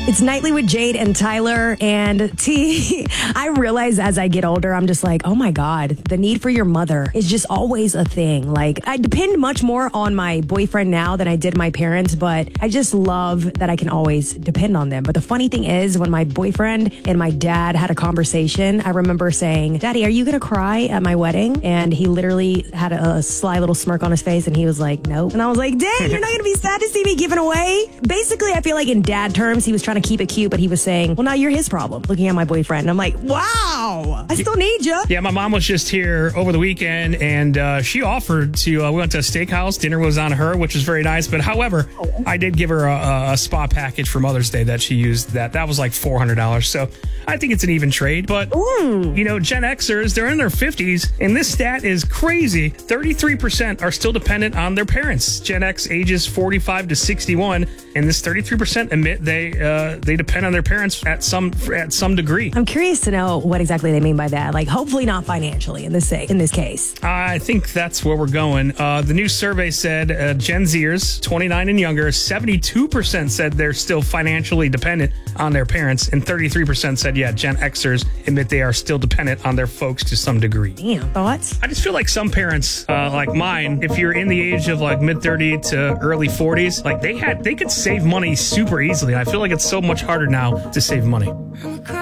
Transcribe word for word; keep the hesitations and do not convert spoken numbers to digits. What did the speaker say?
It's Nightly with Jade and Tyler. And T, I realize as I get older, I'm just like, oh my God, the need for your mother is just always a thing. Like, I depend much more on my boyfriend now than I did my parents, but I just love that I can always depend on them. But the funny thing is, when my boyfriend and my dad had a conversation, I remember saying, Daddy, are you going to cry at my wedding? And he literally had a, a sly little smirk on his face, and he was like, nope. And I was like, dang, you're not going to be sad to see me given away? Basically, I feel like in dad terms, he was trying to keep it cute, but he was saying, well, now you're his problem, looking at my boyfriend. And I'm like, wow, I still need you. Yeah, my mom was just here over the weekend, and uh, she offered to, uh, we went to a steakhouse. Dinner was on her, which was very nice. But however, oh. I did give her a, a spa package for Mother's Day that she used. That that was like four hundred dollars. So I think it's an even trade. But, Ooh. you know, Gen Xers, they're in their fifties, and this stat is crazy. thirty-three percent are still dependent on their parents. Gen X ages forty-five to sixty-one, and this thirty-three percent admit they uh, they depend on their parents at some at some degree. I'm curious to know what exactly they mean by that. Like, hopefully not financially in this in this case. I think that's where we're going. Uh, the new survey said uh, Gen Zers, twenty-nine and younger, seventy-two percent said they're still financially dependent on their parents, and thirty-three percent said, yeah, Gen Xers admit they are still dependent on their folks to some degree. Damn, thoughts? I just feel like some parents, uh, like mine, if you're in the age of like mid thirties to early forties, like they had, they could save money super easily. I feel like it's so much harder now to save money.